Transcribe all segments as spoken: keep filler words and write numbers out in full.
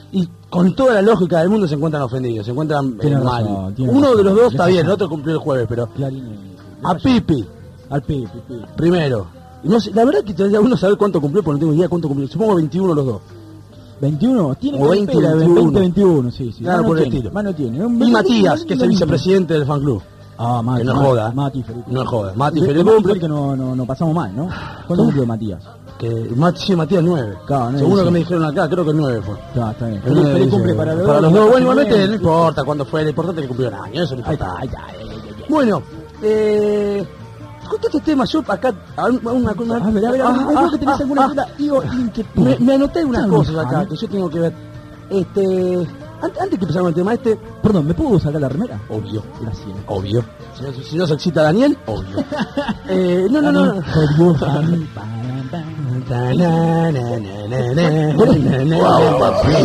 Y con toda la lógica del mundo se encuentran ofendidos, se encuentran eh, mal. Razón, Uno razón. de los dos está Le bien, pasa. el otro cumplió el jueves, pero Clarín, a Pipi, al Pipi, Pipi. primero. Y no sé, la verdad que todavía uno sabe cuánto cumplió, porque no tengo idea cuánto cumplió. Supongo veintiuno los dos. veintiuno, tiene O que veinte, veinte, veintiuno. veintiuno, sí, sí. Claro, Más no por el tiene, estilo. más no tiene. Y Matías, que es el vicepresidente del fan club. Ah, Mati. Que no Mati, joda. Mati, Felipe. No joda. Mati, De- Felipe de Mati cumple. fue que no, no, no pasamos mal, ¿no? ¿Cuándo cumplió Matías? Que Mati, sí, Matías nueve. Claro, nueve, Seguro sí. que me dijeron acá, creo que el nueve fue. Está, está bien. El Feliz, nueve feliz dice, cumple para los para dos. los dos. Bueno, Muy igualmente bien. no importa cuándo fue, lo importante es que cumplió un año, eso no Ahí importa. está, ahí está. ahí, ahí, ahí, ahí. Bueno, eh... con este tema yo acá... a un- a Una, una, A ver, a ver, a ver, ah, creo que ah, tenés ah, alguna ah. duda y o inquietud. Me, me anoté unas Claro, cosas acá Javi. que yo tengo que ver. Este... Antes, antes que empezar con el tema este... Perdón, ¿me puedo sacar la remera? Obvio. Gracias. Obvio. Si no, si no se excita Daniel, obvio. eh, no, no, no. no. Por Dios, a mí, pam, pam. Ta, na, na, na, na, na, na, na.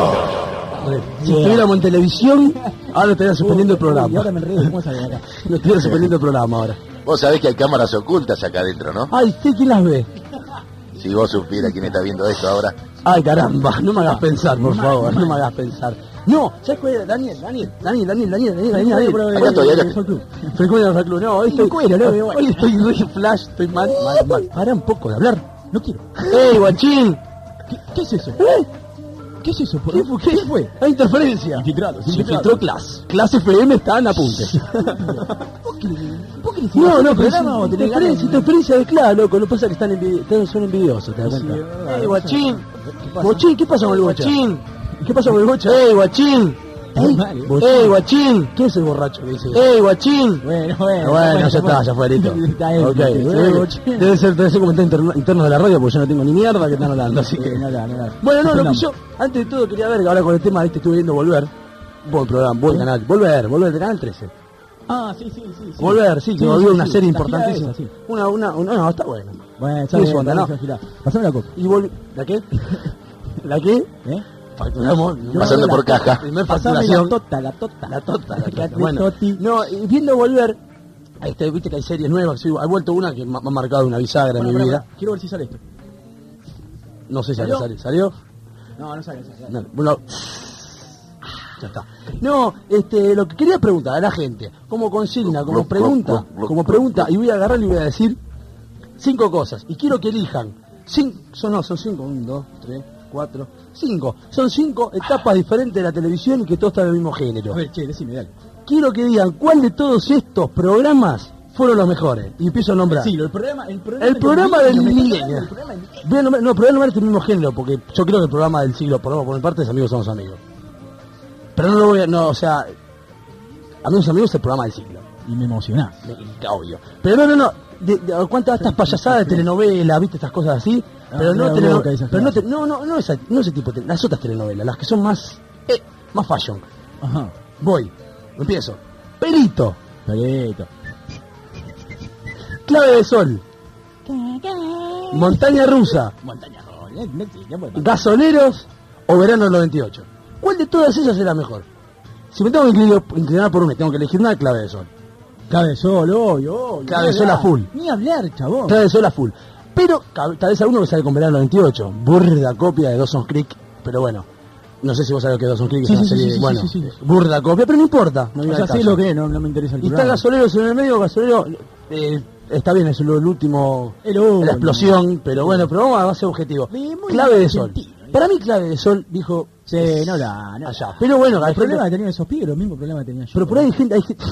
Si estuviéramos en televisión, ahora estaría suspendiendo el Y ahora programa. me enredo, ¿cómo salgo de acá? No estuviera suspendiendo el programa ahora. Vos sabés que hay cámaras ocultas acá adentro, ¿no? Ay, sí, ¿quién las ve? Si vos supieras quién está viendo esto ahora. Ay, caramba, no me hagas pensar, por favor, no me hagas pensar. No, ¿sabes cuál era? Daniel, Daniel, Daniel, Daniel, Daniel, Daniel, Daniel, Daniel. Acá estoy, acá Fue estoy. el club. Frecuencia del club, no, hoy estoy, cuero, no, hoy, bueno. hoy estoy re flash, estoy mal, mal, mal. Para un poco de hablar. No quiero. ¡Ey, guachín! ¿Qué, qué es eso? ¿Eh? ¿Qué es eso? ¿Por ¿Qué, fue? ¿Qué fue? Hay interferencia. Infiltrados, Se infiltrados. infiltró Class. Class F M está en apunte. ¿Vos qué le- vos qué le hiciste? No, no, pero programa o es tenés interferencia, ganas? interferencia de claro, loco. Lo que pasa es que están, envi están son envidiosos, ¿te das Sí, cuenta? es verdad, ¡Ey, guachín! ¿Qué pasa? Guachín, ¿qué pasa con el Bocha. guachín? ¿Qué pasa con el bocha? ¡Ey, guachín! Muy mal, ¿eh? ¡Ey, guachín! ¿Quién es el borracho que dice? ¡Ey, guachín! Bueno, bueno. Bueno, ya está, ya fue, listo. Está bien, Ok, listo. sí, Bueno, bochín. debe ser, debe ser comentario interno, interno de la radio porque yo no tengo ni mierda que están hablando, así que... Eh, nada, nada. Bueno, no, lo que Suspendamos. yo, antes de todo quería ver, ahora con el tema, viste, estuve viendo Volver. Buen programa, buen canal. Volver, Volver de Canal trece. Ah, sí, sí, sí. sí. Volver, sí, que Sí, volvió sí, una sí. serie La gira importantísima. esa, sí. Una, una, una, no, está bueno. Bueno, Sí, está bien, su onda, está ¿no? bien, esa gira. Pasame la copa. Y volvió, ¿la qué? ¿La qué? ¿Eh? Facturamos. Pasando por caja. Primer Pasame la facturación. tota, la tota. La tota, la La tota. de Bueno, Toti. no, y viendo Volver, este, viste que hay series nuevas, sí, ha vuelto una que me ha marcado una bisagra en Bueno, mi pará, vida. pará. Quiero ver si sale esto. No sé si ¿Salió? salió. ¿Salió? No, no sale, no sale. No, bueno, ya está. No, este, lo que quería preguntar a la gente, como consigna, como pregunta, como pregunta, y voy a agarrar y voy a decir cinco cosas, y quiero que elijan, cinco, son, no, son cinco, un, dos, tres, cuatro, cinco, son cinco etapas diferentes de la televisión y que todos están del mismo género. A ver, che, decime, dale. Quiero que digan cuál de todos estos programas fueron los mejores, y empiezo a nombrar. Sí, el programa, el programa, El programa del milenio. El programa del milenio. Voy a nombrar- no, pero voy a nombrar este mismo género, porque yo creo que el programa del siglo, por, por mi parte, es Amigos Somos Amigos. Pero no lo voy a, no, o sea, Amigos Amigos es el programa del siglo, Y me emocionás. me- obvio. Pero no, no, no, de, de, ¿cuántas estas payasadas de telenovelas, viste, estas cosas así? Ah, Pero no, mira, teleno- loca esa pero no, frase. te- no, no, no, esa, no ese tipo de, las otras telenovelas, las que son más, eh, más fashion. Ajá. Voy, empiezo. Pelito, Perito. Clave de Sol, Montaña Rusa, Montaña Roll. eh, no sé, ya vuelvo. Gasoleros o Verano del noventa y ocho. ¿Cuál de todas esas era mejor? Si me tengo que inclinar, inclinar por una, tengo que elegir una, Clave de Sol. Clave de sol, obvio, obvio. Clave de Ni sol a hablar, full. Ni hablar, chabón. Clave de Sol a full. Pero ca- tal vez alguno que sale con Verano del noventa y ocho. Burda copia de Dawson's Creek. Pero bueno, no sé si vos sabés lo que es Dawson's Creek. Sí, es una sí, sí, serie, sí, sí, bueno, sí, sí. burda copia, pero no importa. No O viene sea, al sí caso. lo que es, no, no me interesa el Y está programa. Gasoleros en el medio, Gasolero... Eh, está bien, es lo, el último... El último. La explosión, pero bueno, pero vamos a ser objetivo. Sí, muy Clave de Sol. argentino, ¿eh? Para mí Clave de Sol dijo... Sí, no la... No allá. la. Pero bueno, hay El problema gente, que tenían esos pibes, los mismos problemas que tenía yo. pero por ahí hay gente... Hay gente...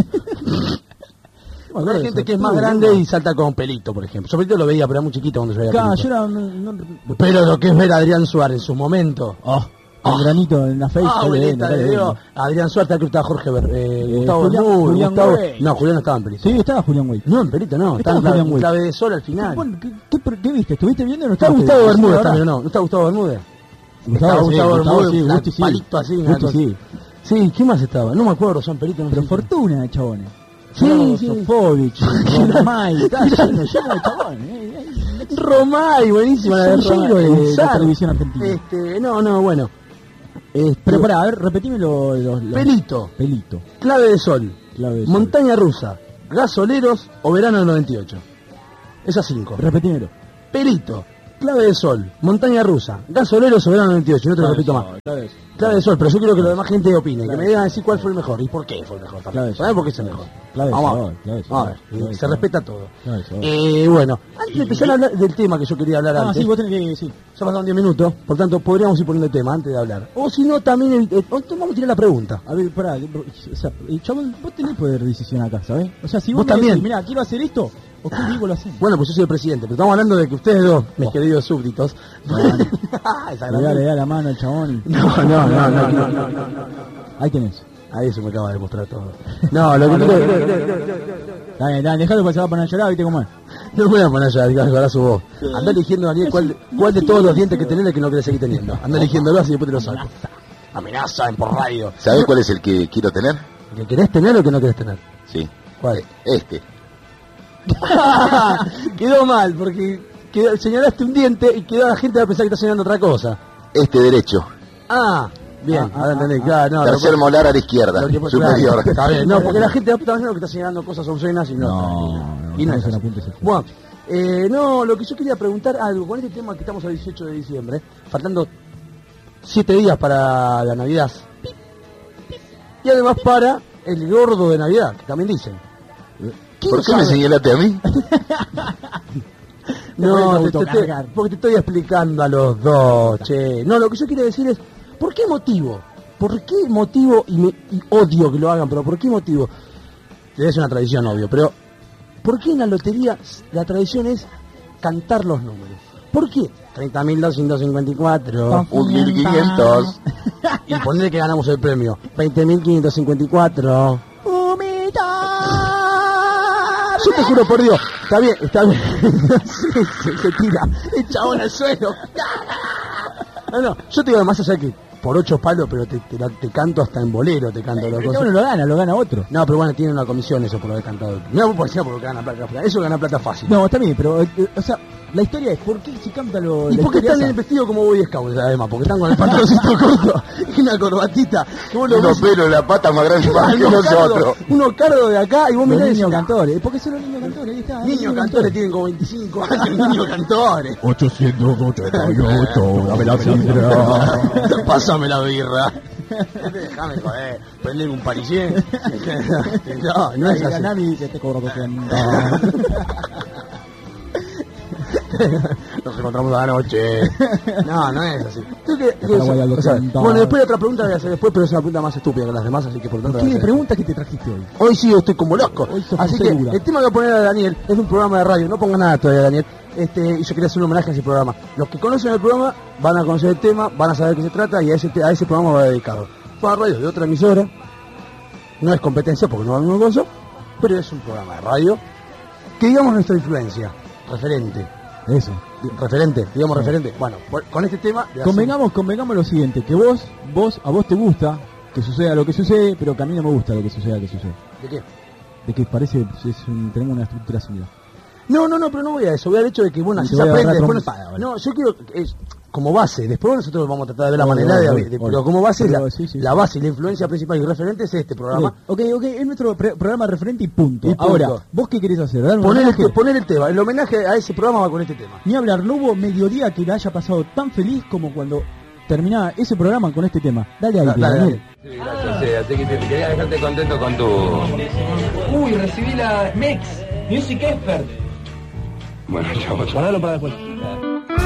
No me acuerdo Hay de gente eso. que es más Tú, grande ¿no? y salta con Pelito, por ejemplo. Yo Pelito lo veía, pero era muy chiquito cuando yo veía Claro, Pelito. yo era... No, no, Pero lo que es ver a Adrián Suárez en su momento... oh, un granito en la face. Ah, dale, abuelita, dale, le dale. digo, Adrián Suárez, creo que estaba Jorge Ber, eh, Eh, Gustavo Julián- Bermúdez, Julián Gustavo... Güey. No, Julián no estaba en Pelito. Sí, estaba Julián Güey. No, en Pelito no, Estaba estaba en Julián Clave, Güey. Clave de Sol al final. Bueno, ¿qué, qué, qué viste? ¿Estuviste viendo o no ¿Está estuviste? Gustavo Sí, Bermúdez ahora. también o no? ¿No está Gustavo Bermúdez? Gustavo, Estaba sí, Gustavo Gustavo, Bermúdez, sí, la- Gusti, sí. palito así, una Gusti, cosa. sí. Sí, ¿qué más estaba? No me acuerdo, son Pelito. No Pero sé. fortuna de chabones. Sí, No, sí. Sofovich, Romay, está lleno, lleno de chabones. eh, eh. Romay, buenísima la de Son Romay. llenos de- de la Exacto. televisión argentina. Este, no, no, bueno. Este, Pero pará, a ver, repetime los... los, los- Pelito, Pelito. Clave de Sol, Clave de sol. Montaña Rusa, Gasoleros o Verano del noventa y ocho. Esas cinco. Repetímelo. Pelito, Clave de sol, montaña rusa, gasolero, soberano noventa y ocho, no te lo repito más. Clave de sol. Clave de sol, pero yo quiero que la demás gente opine, que me digan decir cuál fue el mejor y por qué fue el mejor también. Clave de sol. ¿Sabes por qué es el mejor? Clave de Vamos a sol, ver. clave de Vamos a sol, ver, clave de se sol. respeta todo. Clave de sol. Eh, bueno, antes de empezar a hablar del tema que yo quería hablar Ah, antes, sí, vos tenés que... Sí. ya pasaron diez minutos, por tanto podríamos ir poniendo el tema antes de hablar. O si no, también, eh, o vamos a tirar la pregunta. A ver, pará, o sea, eh, chabón, vos tenés poder de decisión acá, ¿sabés? O sea, si Vos vos, me también. decís, mirá, quiero hacer esto, o qué digo lo hacemos. Bueno, pues yo soy el presidente, pero estamos hablando de que ustedes dos, mis Oh. queridos súbditos... Bueno. Esa Le da, gran- le da la mano al chabón y... No, no, no, no, no, no, no, no. Ahí tenés. Ahí eso me acaba de demostrar todo. No, lo que Dale, dale, dejalo porque se va a poner a llorar, ¿viste cómo es? no me voy a poner ya, diga, ahora su voz. Anda eligiendo, Daniel, cuál, cuál de todos los dientes que tenés es el que no querés seguir teniendo. Anda eligiéndolo así y después te lo saco. Amenaza en por radio. ¿Sabés cuál es el que quiero tener? ¿El que querés tener o el que no querés tener? Sí. ¿Cuál? Este. Quedó mal, porque quedó- señalaste un diente y quedó la gente a pensar que está señalando otra cosa. Este derecho. Ah, bien, Ah, ahora ah, entendí, ah, claro, no. Tercer lo- molar a la izquierda. lo que- Superior. claro, está bien, no, porque la gente está pensando que está señalando cosas obscenas y no. No, no, y no es estamos en así. la punta de ese- Bueno, eh, no, lo que yo quería preguntar algo, con este tema que estamos al dieciocho de diciembre, faltando siete días para la Navidad, y además para el gordo de Navidad, que también dicen. ¿Quién ¿Por qué me sabe? señalaste a mí? No, puedes te, te- autocargar. porque te estoy explicando a los dos, che. No, lo que yo quiero decir es, ¿por qué motivo? ¿Por qué motivo? Y, me, y odio que lo hagan, pero ¿por qué motivo? Es una tradición, obvio, pero ¿por qué en la lotería la tradición es cantar los números? ¿Por qué? treinta mil doscientos cincuenta y cuatro. Un mil quinientos. Y poner que ganamos el premio. veinte mil quinientos cincuenta y cuatro. Yo te juro por Dios, está bien, está bien. Sí, se, se tira, el chabón al suelo. No, no, yo te digo más allá que por ocho palos, pero te, te, te canto hasta en bolero, te canto los Pero cosas. uno lo gana, lo gana otro. No, pero bueno, tiene una comisión eso por haber cantado. No, vos por encima porque gana plata, plata. Eso gana plata fácil. No, está bien, pero, eh, o sea, la historia es, ¿por qué se canta lo... ¿Y la por qué historia están esa? vestidos como Boy Scout, además? Porque están con el pantaloncito corto y una corbatita. Que vos lo Unos ves- pelos en la pata más grandes más que unos cardos, nosotros. unos cardos de acá y vos Los mirás y niños decís, cantores. ¿Por qué son los niños cantores? Ahí está. niños cantores tienen como veinticinco años, niños cantores. ochocientos ochenta y ocho, dame la sidra. Pásame la birra. Déjame joder, prendeme un parisien. No, no es Ay, así. Nami dice, te cobro doscientos. Nos encontramos anoche. No, no es así. Creo que- que Paraguay eso- a los o sea, treinta. bueno, después otra pregunta voy a hacer después, pero es una pregunta más estúpida que las demás, así que por lo tanto... ¿Qué voy a me hacer- preguntas que te trajiste hoy? Hoy sí estoy como loco. Hoy sos Así que segura. el tema que voy a poner a Daniel es de un programa de radio. No ponga nada todavía, Daniel. Este, y yo quería hacer un homenaje a ese programa. Los que conocen el programa van a conocer el tema, van a saber de qué se trata y a ese, te- a ese programa va dedicado. Fue a radio de otra emisora. No es competencia porque no va a mismo cosa, pero es un programa de radio que digamos nuestra influencia. Referente. Eso. Referente, digamos Sí. referente. Bueno, por- con este tema... de hacer- Convengamos, convengamos lo siguiente, que vos, vos, a vos te gusta que suceda lo que sucede, pero que a mí no me gusta lo que suceda que sucede. ¿De qué? De que parece, es un, tenemos una estructura similar. No, no, no, pero no voy a eso. Voy al hecho de que, bueno, Y así te se voy a aprende. agarrar Después trompada, no, vale. no, yo quiero, es, como base, después nosotros vamos a tratar de ver la Obvio, manera de, obvio, de- obvio. pero como base, Pero la, sí, sí, la sí. base y la influencia principal y referente es este programa. Ok, ok, es nuestro pre- programa referente y punto. Y punto. Ahora, ¿vos qué querés hacer? ¿Dar un Poner, homenaje? este, poner el tema, el homenaje a ese programa va con este tema. Ni hablar, no hubo mediodía que la haya pasado tan feliz como cuando terminaba ese programa con este tema. Dale ahí, Da- dale, Daniel. Sí, gracias, sí, así que te, te quería dejarte contento con tu... Uy, recibí la M E X, Music Expert. Bueno, chao, chao. Guardalo para después.